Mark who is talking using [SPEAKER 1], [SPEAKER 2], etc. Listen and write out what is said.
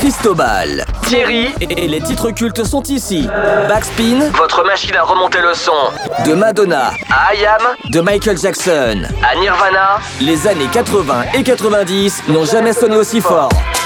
[SPEAKER 1] Cristobal, Thierry et les titres cultes sont ici. Backspin, votre machine à remonter le son. De Madonna à I Am, de Michael Jackson à Nirvana, les années 80 et 90 n'ont jamais sonné aussi fort.